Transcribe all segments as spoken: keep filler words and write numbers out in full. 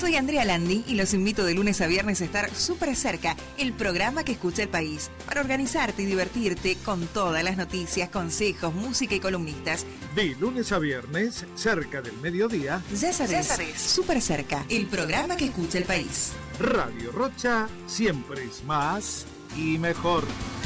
Soy Andrea Landi y los invito de lunes a viernes a estar súper cerca, el programa que escucha el país, para organizarte y divertirte con todas las noticias, consejos, música y columnistas. De lunes a viernes, cerca del mediodía. Ya sabes, ya sabes, súper cerca, el programa que escucha el país. Radio Rocha siempre es más y mejor.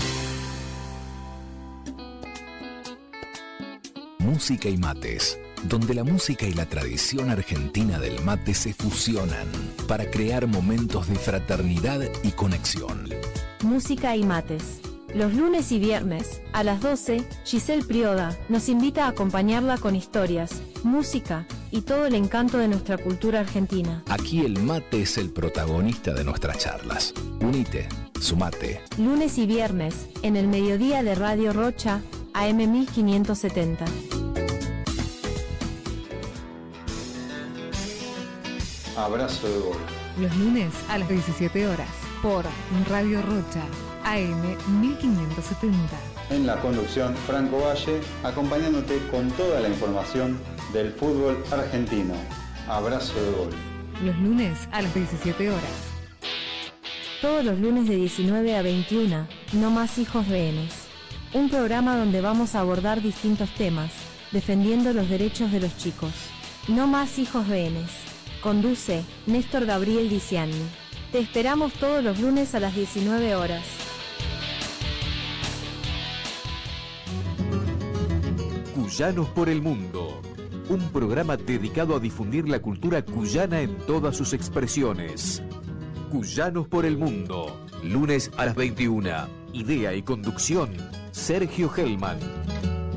Música y mates, donde la música y la tradición argentina del mate se fusionan para crear momentos de fraternidad y conexión. Música y mates. Los lunes y viernes, a las doce, Giselle Prioda nos invita a acompañarla con historias, música y todo el encanto de nuestra cultura argentina. Aquí el mate es el protagonista de nuestras charlas. Unite, sumate. Lunes y viernes, en el mediodía de Radio Rocha, A M mil quinientos setenta. Abrazo de gol. Los lunes a las diecisiete horas por Radio Rocha, A M mil quinientos setenta. En la conducción, Franco Valle, acompañándote con toda la información del fútbol argentino. Abrazo de gol. Los lunes a las diecisiete horas. Todos los lunes de diecinueve a veintiuna, No Más Hijos Rehenes. Un programa donde vamos a abordar distintos temas, defendiendo los derechos de los chicos. No Más Hijos Rehenes. Conduce Néstor Gabriel Diciani. Te esperamos todos los lunes a las diecinueve horas. Cuyanos por el Mundo. Un programa dedicado a difundir la cultura cuyana en todas sus expresiones. Cuyanos por el Mundo. Lunes a las veintiuna. Idea y conducción, Sergio Hellman.